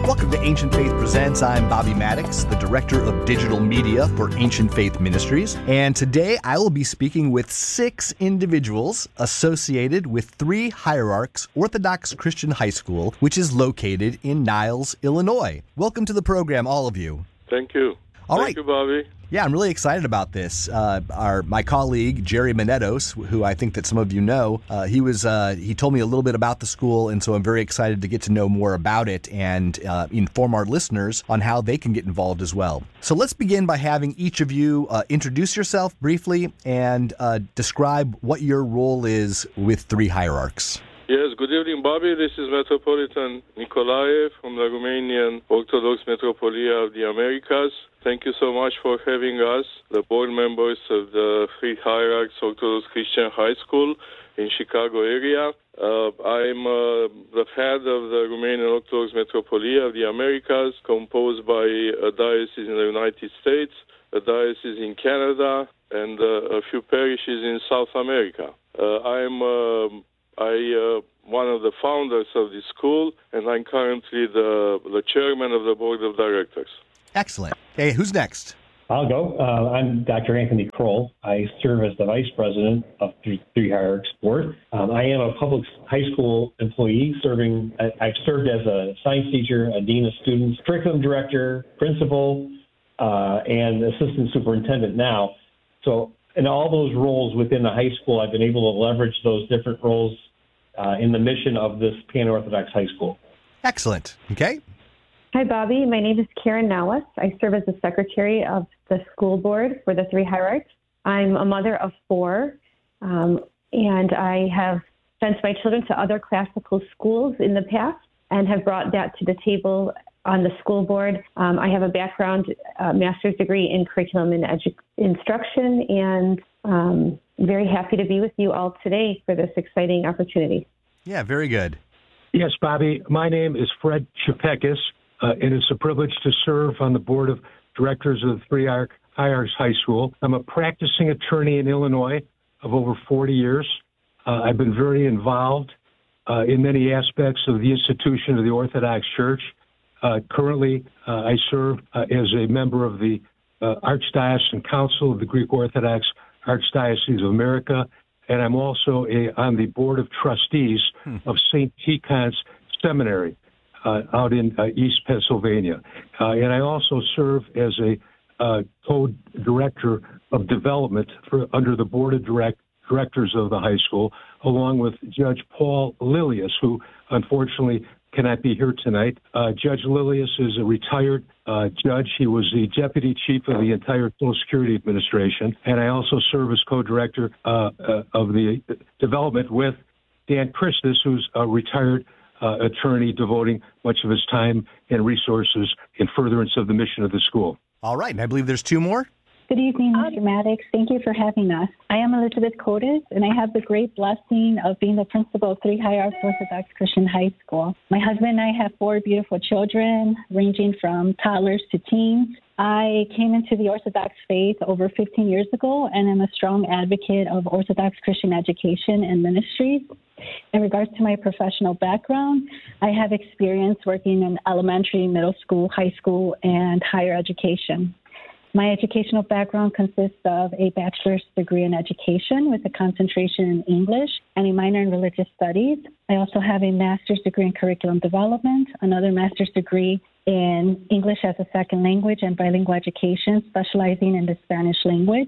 Welcome to Ancient Faith Presents. I'm Bobby Maddox, the Director of Digital Media for Ancient Faith Ministries. And today I will be speaking with 6 individuals associated with Three Hierarchs Orthodox Christian High School, which is located in Niles, Illinois. Welcome to the program, all of you. Thank you. Thank you, Bobby. Yeah, I'm really excited about this. My colleague, Jerry Manetos, who I think that some of you know, he told me a little bit about the school, and so I'm very excited to get to know more about it and inform our listeners on how they can get involved as well. So let's begin by having each of you introduce yourself briefly and describe what your role is with Three Hierarchs. Yes, good evening, Bobby. This is Metropolitan Nicolae from the Romanian Orthodox Metropolia of the Americas. Thank you so much for having us, the board members of the Three Hierarchs Orthodox Christian High School in Chicago area. I'm the head of the Romanian Orthodox Metropolia of the Americas, composed by a diocese in the United States, a diocese in Canada, and a few parishes in South America. I'm one of the founders of the school, and I'm currently the chairman of the board of directors. Excellent. Hey, who's next? I'll go. I'm Dr. Anthony Kroll. I serve as the vice president of Three Hierarchs Board. I am a public high school employee I've served as a science teacher, a dean of students, curriculum director, principal, and assistant superintendent now. So in all those roles within the high school, I've been able to leverage those different roles in the mission of this Pan-Orthodox high school. Excellent. Okay. Hi, Bobby. My name is Karen Nowis. I serve as the secretary of the school board for the Three Hierarchs. I'm a mother of 4, and I have sent my children to other classical schools in the past and have brought that to the table on the school board. I have a background, master's degree in curriculum and instruction, and very happy to be with you all today for this exciting opportunity. Yeah, very good. Yes, Bobby. My name is Fred Chapekis, and it's a privilege to serve on the board of directors of the Three Hierarchs High School. I'm a practicing attorney in Illinois of over 40 years. I've been very involved in many aspects of the institution of the Orthodox Church. Currently, I serve as a member of the Archdiocesan Council of the Greek Orthodox Archdiocese of America, and I'm also on the board of trustees of St. Tikhon's Seminary out in East Pennsylvania. And I also serve as a co-director of development under the board of directors of the high school, along with Judge Paul Lilius, who unfortunately cannot be here tonight. Judge Lilius is a retired judge. He was the deputy chief of the entire Social Security Administration. And I also serve as co-director of the development with Dan Christus, who's a retired attorney devoting much of his time and resources in furtherance of the mission of the school. All right. And I believe there's 2 more. Good evening, Mr. Maddox. Thank you for having us. I am Elizabeth Cotis, and I have the great blessing of being the principal of Three Hierarchs Orthodox Christian High School. My husband and I have 4 beautiful children, ranging from toddlers to teens. I came into the Orthodox faith over 15 years ago, and I'm a strong advocate of Orthodox Christian education and ministries. In regards to my professional background, I have experience working in elementary, middle school, high school, and higher education. My educational background consists of a bachelor's degree in education with a concentration in English and a minor in religious studies. I also have a master's degree in curriculum development, another master's degree in English as a second language and bilingual education, specializing in the Spanish language.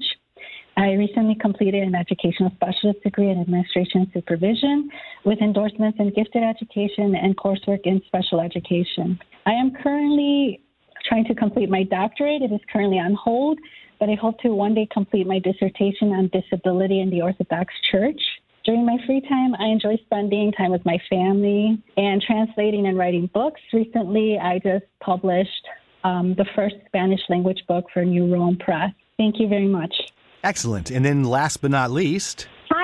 I recently completed an educational specialist degree in administration and supervision with endorsements in gifted education and coursework in special education. I am currently trying to complete my doctorate. It is currently on hold, but I hope to one day complete my dissertation on disability in the Orthodox Church. During my free time, I enjoy spending time with my family and translating and writing books. Recently, I just published the first Spanish language book for New Rome Press. Thank you very much. Excellent. And then last but not least... Hi, it's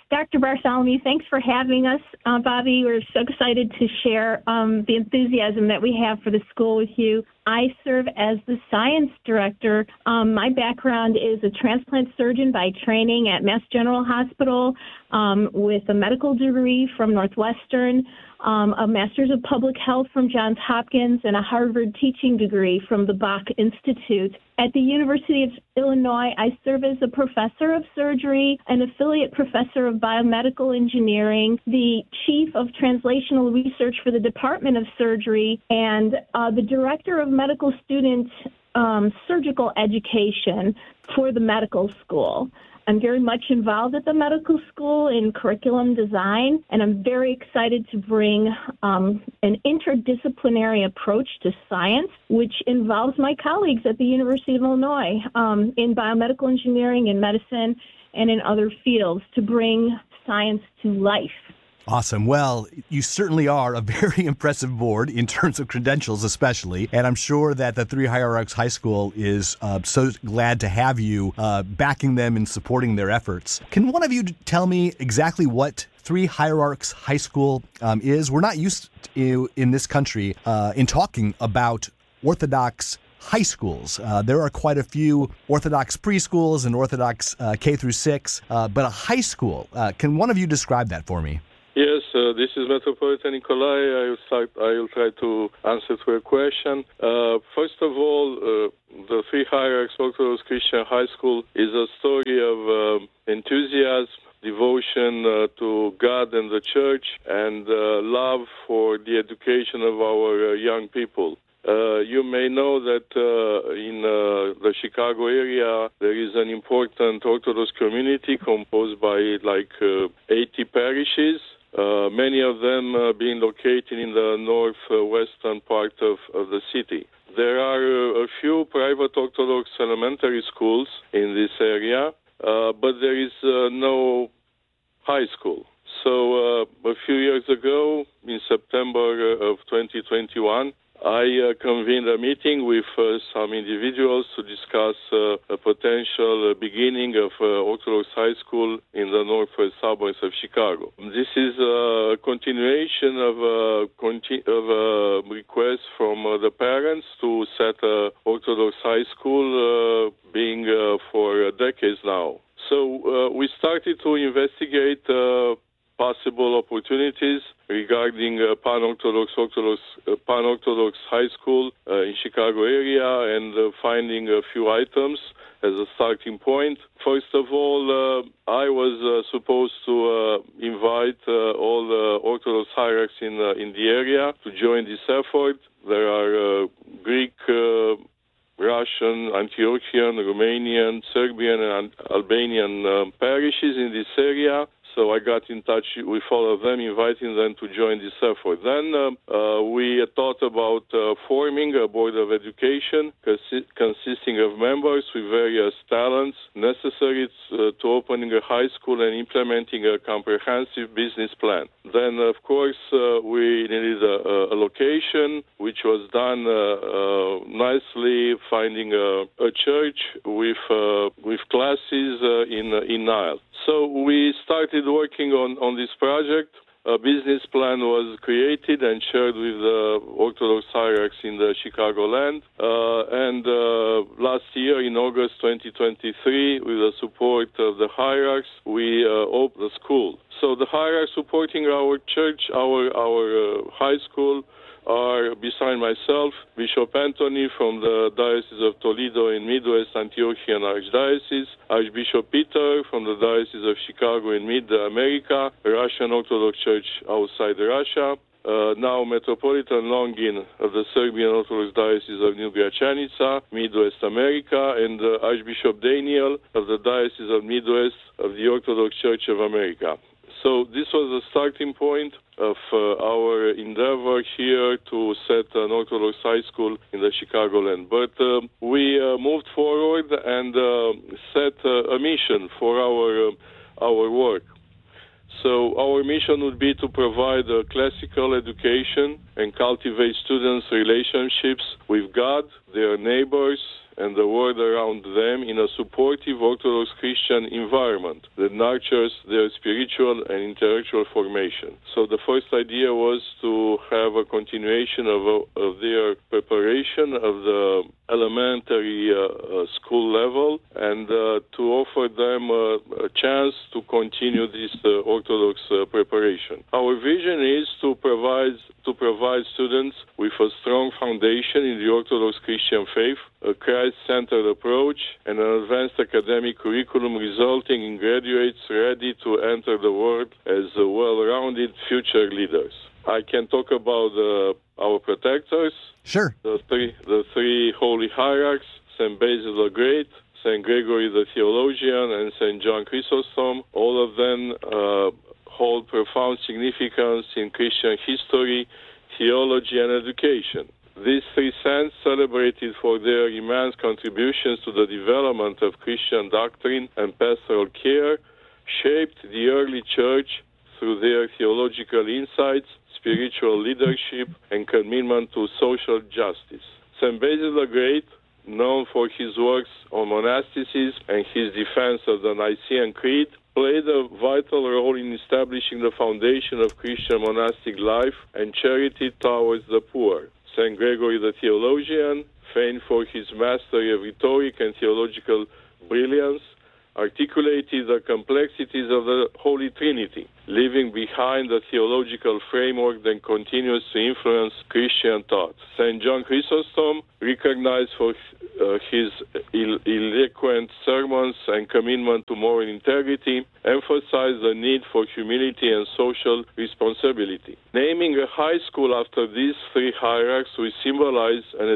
Dr. Bartholomew, thanks for having us. Bobby, we're so excited to share the enthusiasm that we have for the school with you. I serve as the science director. My background is a transplant surgeon by training at Mass General Hospital with a medical degree from Northwestern, a Master's of Public Health from Johns Hopkins, and a Harvard teaching degree from the Bach Institute. At the University of Illinois, I serve as a professor of surgery, an affiliate professor of biomedical engineering, the chief of translational research for the Department of Surgery, and the director of medical student surgical education for the medical school. I'm very much involved at the medical school in curriculum design, and I'm very excited to bring an interdisciplinary approach to science, which involves my colleagues at the University of Illinois in biomedical engineering, in medicine, and in other fields to bring science to life. Awesome. Well, you certainly are a very impressive board in terms of credentials, especially. And I'm sure that the Three Hierarchs High School is so glad to have you backing them and supporting their efforts. Can one of you tell me exactly what Three Hierarchs High School is? We're not used to, in this country, in talking about Orthodox high schools. There are quite a few Orthodox preschools and Orthodox K through 6, but a high school. Can one of you describe that for me? Yes, this is Metropolitan Nikolai. I will try to answer to your question. First of all, the Three Hierarchs Orthodox Christian High School is a story of enthusiasm, devotion to God and the Church, and love for the education of our young people. You may know that in the Chicago area there is an important Orthodox community composed by 80 parishes. Many of them being located in the northwestern part of the city. There are a few private Orthodox elementary schools in this area, but there is no high school. So a few years ago, in September of 2021, I convened a meeting with some individuals to discuss a potential beginning of Orthodox high school in the northwest suburbs of Chicago. This is a continuation of a request from the parents to set a Orthodox high school being for decades now. So we started to investigate possible opportunities regarding Pan-Orthodox high school in Chicago area and finding a few items as a starting point. First of all, I was supposed to invite all the Orthodox hierarchs in the area to join this effort. There are Greek, Russian, Antiochian, Romanian, Serbian, and Albanian parishes in this area. So I got in touch with all of them, inviting them to join this effort. Then we thought about forming a board of education consisting of members with various talents necessary to opening a high school and implementing a comprehensive business plan. Then, of course, we needed a location, which was done nicely, finding a church with classes in Nile. So we started working on this project. A business plan was created and shared with the Orthodox hierarchs in the Chicagoland. And last year, in August 2023, with the support of the hierarchs, we opened the school. So the hierarchs supporting our church, our high school, are, beside myself, Bishop Anthony from the Diocese of Toledo in Midwest Antiochian Archdiocese, Archbishop Peter from the Diocese of Chicago in Mid-America, Russian Orthodox Church outside Russia, now Metropolitan Longin of the Serbian Orthodox Diocese of New Gračanica, Midwest America, and Archbishop Daniel of the Diocese of Midwest of the Orthodox Church of America. So this was the starting point of our endeavor here to set an Orthodox high school in the Chicagoland. But we moved forward and set a mission for our work. So our mission would be to provide a classical education and cultivate students' relationships with God, their neighbors, and the world around them in a supportive Orthodox Christian environment that nurtures their spiritual and intellectual formation. So the first idea was to have a continuation of their preparation of the elementary school level and to offer them a chance to continue this Orthodox preparation. Our vision is to provide students with a strong foundation in the Orthodox Christian faith, a Christ-centered approach, and an advanced academic curriculum resulting in graduates ready to enter the world as well-rounded future leaders. I can talk about our protectors. Sure. The three holy hierarchs, St. Basil the Great, St. Gregory the Theologian, and St. John Chrysostom. All of them hold profound significance in Christian history, theology, and education. These three saints, celebrated for their immense contributions to the development of Christian doctrine and pastoral care, shaped the early church through their theological insights, spiritual leadership, and commitment to social justice. St. Basil the Great, known for his works on monasticism and his defense of the Nicene Creed, played a vital role in establishing the foundation of Christian monastic life and charity towards the poor. St. Gregory the Theologian, famed for his mastery of rhetoric and theological brilliance, articulated the complexities of the Holy Trinity, leaving behind a theological framework that continues to influence Christian thought. St. John Chrysostom, recognized for his eloquent sermons and commitment to moral integrity, emphasized the need for humility and social responsibility. Naming a high school after these three hierarchs will symbolize an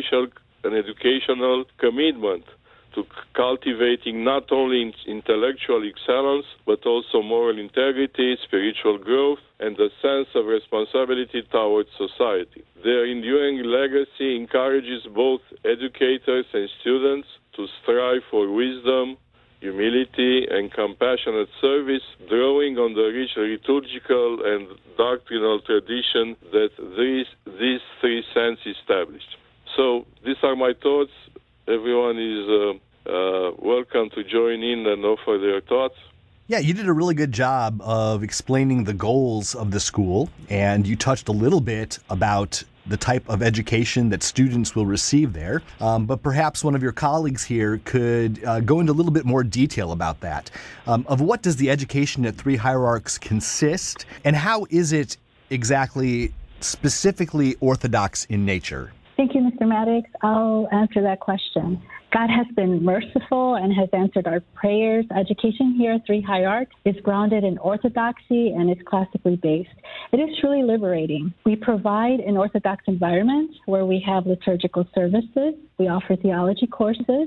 educational commitment to cultivating not only intellectual excellence, but also moral integrity, spiritual growth, and a sense of responsibility towards society. Their enduring legacy encourages both educators and students to strive for wisdom, humility, and compassionate service, drawing on the rich liturgical and doctrinal tradition that these three saints established. So these are my thoughts. Everyone is welcome to join in and offer their thoughts. Yeah, you did a really good job of explaining the goals of the school, and you touched a little bit about the type of education that students will receive there. But perhaps one of your colleagues here could go into a little bit more detail about that. Of what does the education at Three Hierarchs consist, and how is it exactly specifically Orthodox in nature? Thank you, Mr. Maddox. I'll answer that question. God has been merciful and has answered our prayers. Education here at Three Hierarchs is grounded in orthodoxy and is classically based. It is truly liberating. We provide an Orthodox environment where we have liturgical services. We offer theology courses.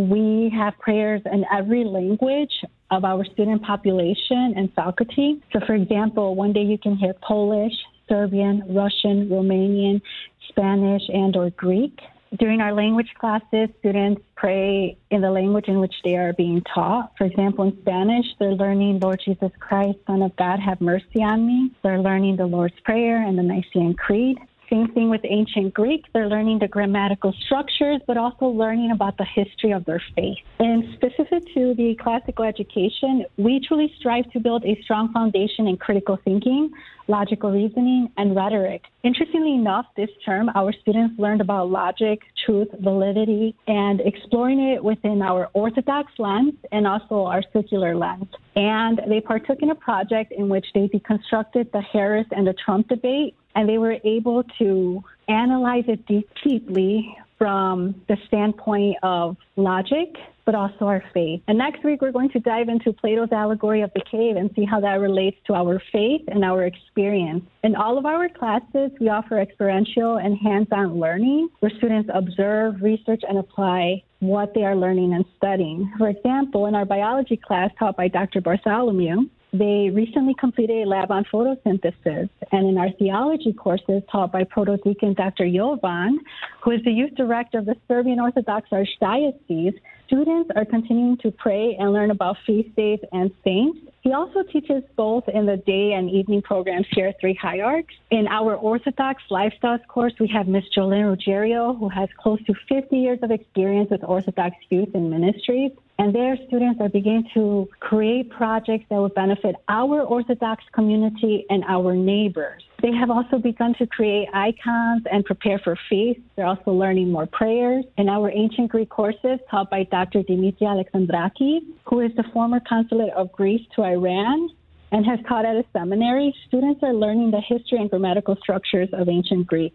We have prayers in every language of our student population and faculty. So, for example, one day you can hear Polish, Serbian, Russian, Romanian, Spanish, and or Greek. During our language classes, students pray in the language in which they are being taught. For example, in Spanish, they're learning, Lord Jesus Christ, Son of God, have mercy on me. They're learning the Lord's Prayer and the Nicene Creed. Same thing with ancient Greek. They're learning the grammatical structures, but also learning about the history of their faith. And specific to the classical education, we truly strive to build a strong foundation in critical thinking, logical reasoning, and rhetoric. Interestingly enough, this term, our students learned about logic, truth, validity, and exploring it within our Orthodox lens and also our secular lens. And they partook in a project in which they deconstructed the Harris and the Trump debate, and they were able to analyze it deeply from the standpoint of logic, but also our faith. And next week, we're going to dive into Plato's allegory of the cave and see how that relates to our faith and our experience. In all of our classes, we offer experiential and hands-on learning where students observe, research, and apply what they are learning and studying. For example, in our biology class taught by Dr. Bartholomew, they recently completed a lab on photosynthesis. And in our theology courses taught by Protodeacon Dr. Jovan, who is the youth director of the Serbian Orthodox Archdiocese, students are continuing to pray and learn about feast days and saints He also teaches both in the day and evening programs here at Three Hierarchs. In our Orthodox Lifestyles course, we have Ms. Jolene Ruggiero, who has close to 50 years of experience with Orthodox youth and ministries. And their students are beginning to create projects that will benefit our Orthodox community and our neighbors. They have also begun to create icons and prepare for feasts. They're also learning more prayers. In our ancient Greek courses taught by Dr. Dimitri Alexandrakis, who is the former consulate of Greece to Iran and has taught at a seminary, students are learning the history and grammatical structures of ancient Greek.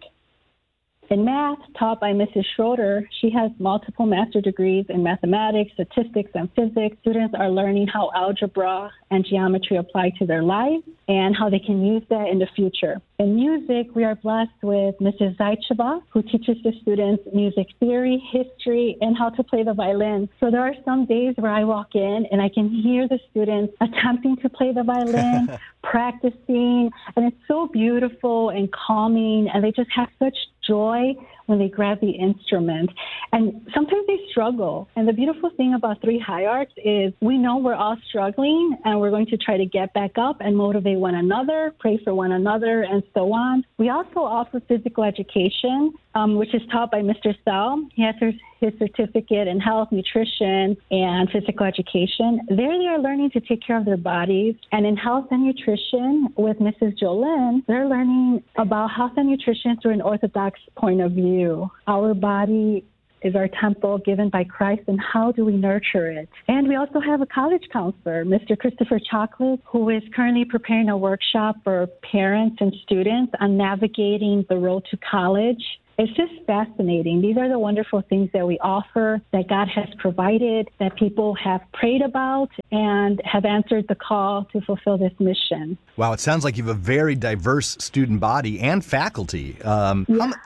In math, taught by Mrs. Schroeder, she has multiple master degrees in mathematics, statistics, and physics. Students are learning how algebra and geometry apply to their lives and how they can use that in the future. In music, we are blessed with Mrs. Zaitcheva, who teaches the students music theory, history, and how to play the violin. So there are some days where I walk in and I can hear the students attempting to play the violin, practicing, and it's so beautiful and calming, and they just have such joy when they grab the instrument. And sometimes they struggle. And the beautiful thing about Three Hierarchs is we know we're all struggling, and we're going to try to get back up and motivate one another, pray for one another, and so on. We also offer physical education, which is taught by Mr. Sell. He has his certificate in health, nutrition, and physical education. There they are learning to take care of their bodies. And in health and nutrition with Mrs. Jolene, they're learning about health and nutrition through an Orthodox point of view. Our body is our temple given by Christ, and how do we nurture it? And we also have a college counselor, Mr. Christopher Chocolate, who is currently preparing a workshop for parents and students on navigating the road to college. It's just fascinating. These are the wonderful things that we offer, that God has provided, that people have prayed about and have answered the call to fulfill this mission. Wow, it sounds like you have a very diverse student body and faculty. How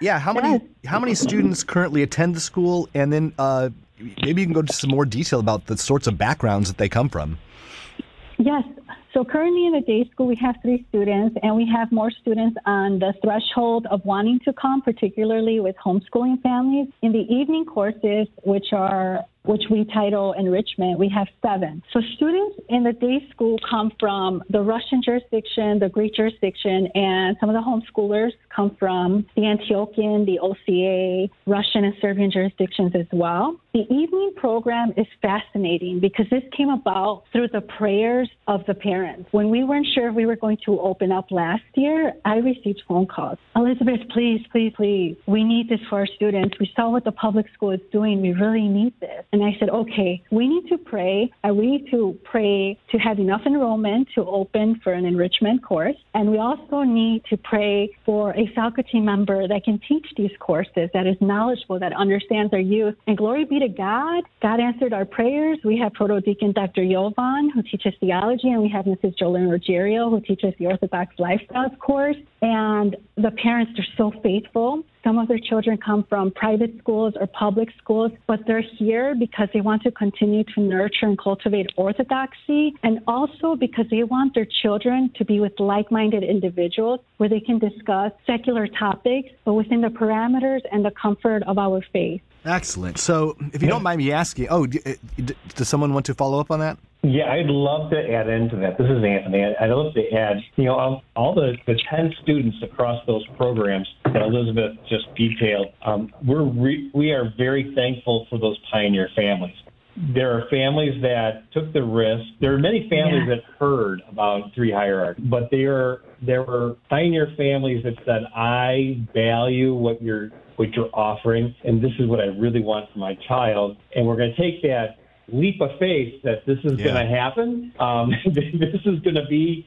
many students currently attend the school? And then maybe you can go into some more detail about the sorts of backgrounds that they come from. Yes. So currently in the day school, we have 3 students, and we have more students on the threshold of wanting to come, particularly with homeschooling families. In the evening courses, which we title enrichment, we have 7. So students in the day school come from the Russian jurisdiction, the Greek jurisdiction, and some of the homeschoolers come from the Antiochian, the OCA, Russian and Serbian jurisdictions as well. The evening program is fascinating because this came about through the prayers of the parents. When we weren't sure if we were going to open up last year, I received phone calls. Elizabeth, please, please, please, we need this for our students. We saw what the public school is doing. We really need this. And I said, okay, we need to pray, and we need to pray to have enough enrollment to open for an enrichment course. And we also need to pray for a faculty member that can teach these courses, that is knowledgeable, that understands our youth. And glory be to God, God answered our prayers. We have Proto-Deacon Dr. Jovan, who teaches theology, and we have Mrs. Jolene Ruggiero, who teaches the Orthodox Lifestyles course. And the parents are so faithful. Some of their children come from private schools or public schools, but they're here because they want to continue to nurture and cultivate orthodoxy, and also because they want their children to be with like-minded individuals where they can discuss secular topics, but within the parameters and the comfort of our faith. Excellent. So if you don't mind me asking, does someone want to follow up on that? Yeah, I'd love to add into that. This is Anthony. I'd love to add, all the 10 students across those programs that Elizabeth just detailed, we are very thankful for those pioneer families. There are families that took the risk. There are many families that heard about Three Hierarchs, but there were pioneer families that said, I value what you're offering, and this is what I really want for my child. And we're going to take that leap of faith that this is going to happen. This is going to be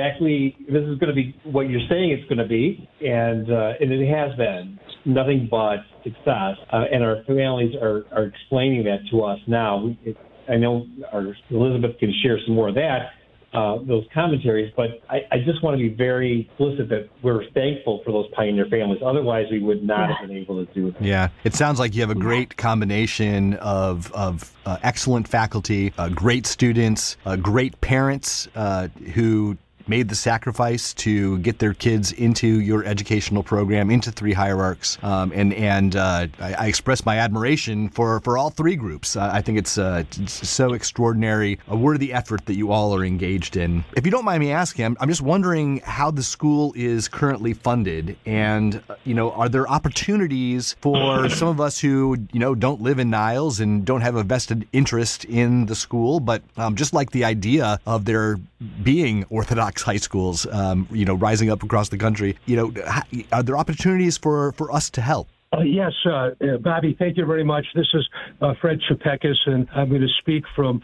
what you're saying it's going to be. And it has been nothing but success. And our families are explaining that to us now. I know Elizabeth can share some more of that, those commentaries, but I just want to be very explicit that we're thankful for those pioneer families. Otherwise, we would not have been able to do it. Yeah, it sounds like you have a great combination of excellent faculty, great students, great parents who made the sacrifice to get their kids into your educational program, into Three Hierarchs, and I express my admiration for all three groups. I think it's so extraordinary, a worthy effort that you all are engaged in. If you don't mind me asking, I'm just wondering how the school is currently funded, and are there opportunities for some of us who don't live in Niles and don't have a vested interest in the school, but just like the idea of there being Orthodox high schools, rising up across the country, are there opportunities for us to help? Yes, Bobby, thank you very much. This is Fred Chapekis, and I'm going to speak from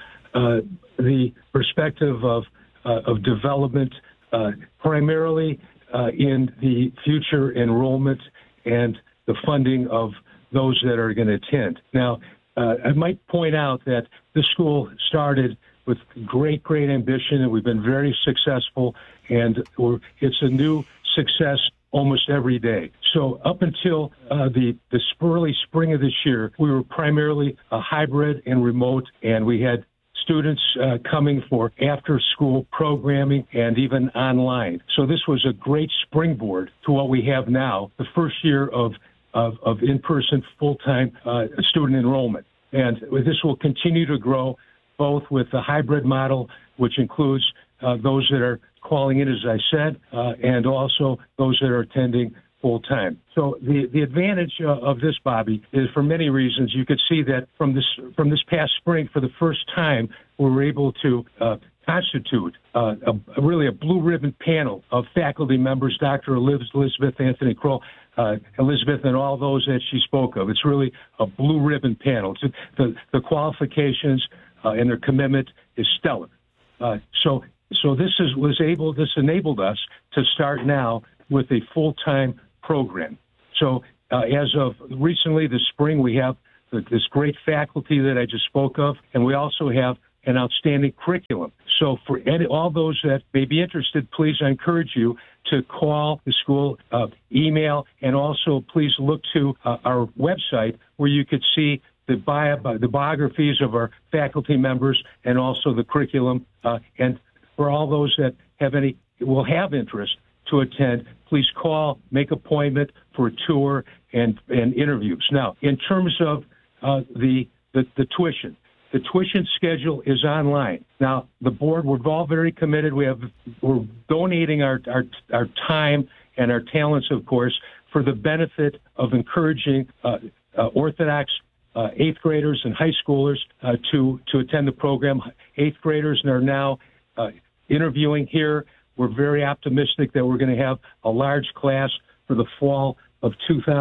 the perspective of development, primarily in the future enrollment and the funding of those that are going to attend. Now, I might point out that the school started with great ambition, and we've been very successful, and it's a new success almost every day. So up until the early spring of this year, we were primarily a hybrid and remote, and we had students coming for after-school programming and even online. So this was a great springboard to what we have now, the first year of in-person full-time student enrollment. And this will continue to grow, both with the hybrid model, which includes those that are calling in, as I said, and also those that are attending full-time. So the advantage of this, Bobby, is for many reasons. You could see that from this past spring, for the first time, we were able to constitute really a blue ribbon panel of faculty members, Dr. Elizabeth Anthony Kroll, Elizabeth, and all those that she spoke of. It's really a blue ribbon panel. The qualifications and their commitment is stellar. So this enabled us to start now with a full-time program. So as of recently this spring, we have this great faculty that I just spoke of, and we also have an outstanding curriculum. So for all those that may be interested, please, I encourage you to call the school, email, and also please look to our website where you could see the biographies of our faculty members and also the curriculum. And for all those that will have interest to attend, please call, make appointment for a tour and interviews. Now, in terms of the tuition, the tuition schedule is online. Now, the board, we're all very committed. We're donating our time and our talents, of course, for the benefit of encouraging Orthodox eighth graders and high schoolers to attend the program. Eighth graders are now interviewing here. We're very optimistic that we're going to have a large class for the fall of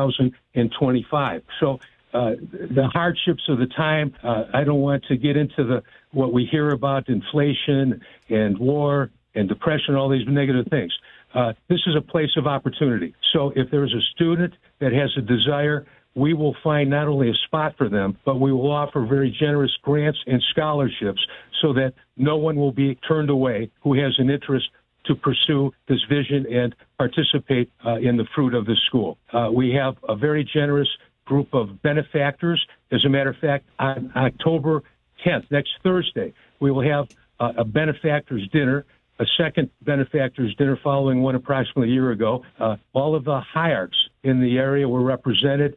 2025. So the hardships of the time, I don't want to get into what we hear about inflation and war and depression, all these negative things. This is a place of opportunity. So if there's a student that has a desire, we will find not only a spot for them, but we will offer very generous grants and scholarships so that no one will be turned away who has an interest to pursue this vision and participate in the fruit of this school. We have a very generous group of benefactors. As a matter of fact, on October 10th, next Thursday, we will have a benefactors dinner, a second benefactors dinner following one approximately a year ago. All of the hierarchs in the area were represented,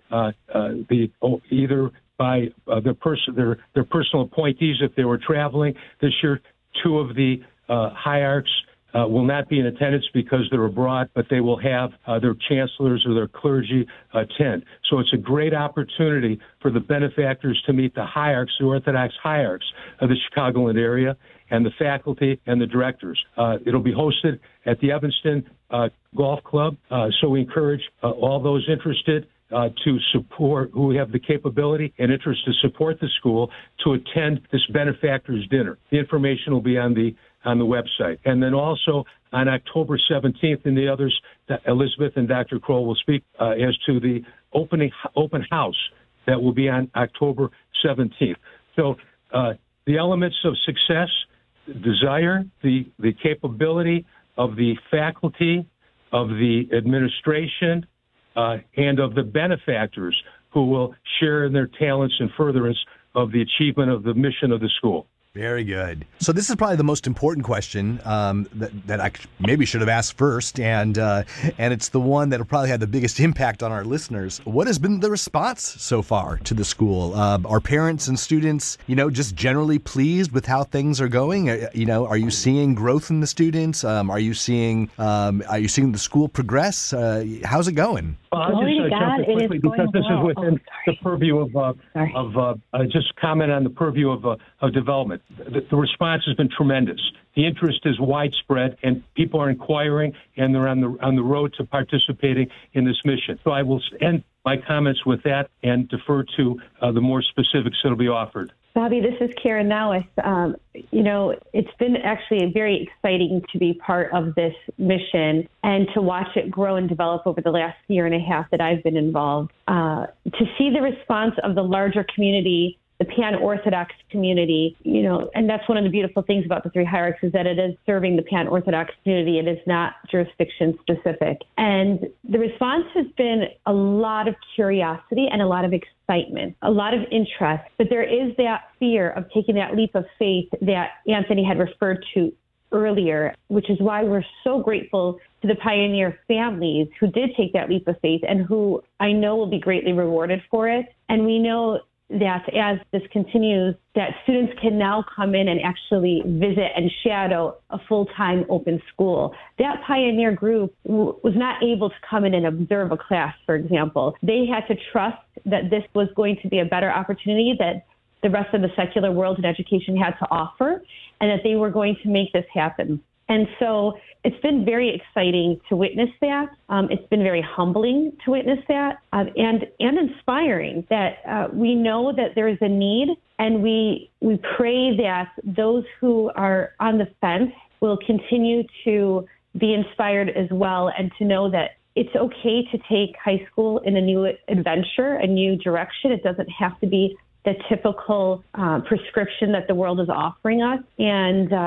either by their personal appointees if they were traveling. This year, two of the hierarchs will not be in attendance because they're abroad, but they will have their chancellors or their clergy attend. So it's a great opportunity for the benefactors to meet the hierarchs, the Orthodox hierarchs of the Chicagoland area, and the faculty and the directors. It'll be hosted at the Evanston Golf Club, so we encourage all those interested to support, who have the capability and interest to support the school, to attend this benefactors dinner. The information will be on the website. And then also on October 17th, and the others, Elizabeth and Dr. Kroll will speak as to the open house that will be on October 17th. So the elements of success, desire, the capability of the faculty, of the administration, and of the benefactors who will share in their talents in furtherance of the achievement of the mission of the school. Very good. So this is probably the most important question that I maybe should have asked first, and it's the one that will probably have the biggest impact on our listeners. What has been the response so far to the school? Are parents and students, just generally pleased with how things are going? Are you seeing growth in the students? Are you seeing the school progress? How's it going? Well, I'll just jump in quickly because this is within the purview of just comment on the purview of development. The response has been tremendous. The interest is widespread, and people are inquiring, and they're on the road to participating in this mission. So I will end my comments with that and defer to the more specifics that will be offered. Bobby, this is Karen Nowis. It's been actually very exciting to be part of this mission and to watch it grow and develop over the last year and a half that I've been involved. To see the response of the larger community, the Pan-Orthodox community, and that's one of the beautiful things about the Three Hierarchs is that it is serving the Pan-Orthodox community. It is not jurisdiction specific. And the response has been a lot of curiosity and a lot of excitement, a lot of interest. But there is that fear of taking that leap of faith that Anthony had referred to earlier, which is why we're so grateful to the Pioneer families who did take that leap of faith and who I know will be greatly rewarded for it. And we know that as this continues, that students can now come in and actually visit and shadow a full-time open school. That Pioneer group was not able to come in and observe a class, for example. They had to trust that this was going to be a better opportunity that the rest of the secular world and education had to offer, and that they were going to make this happen. And so it's been very exciting to witness that. It's been very humbling to witness that, and inspiring that we know that there is a need, and we pray that those who are on the fence will continue to be inspired as well, and to know that it's okay to take high school in a new adventure, a new direction. It doesn't have to be the typical prescription that the world is offering us. And